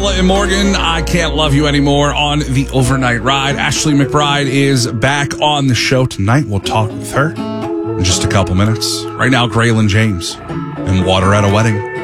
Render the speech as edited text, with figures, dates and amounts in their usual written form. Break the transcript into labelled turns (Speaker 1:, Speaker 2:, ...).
Speaker 1: Bella and Morgan, I Can't Love You Anymore on the Overnight Ride. Ashley McBride is back on the show tonight. We'll talk with her in just a couple minutes. Right now, Graylin James and Water at a Wedding.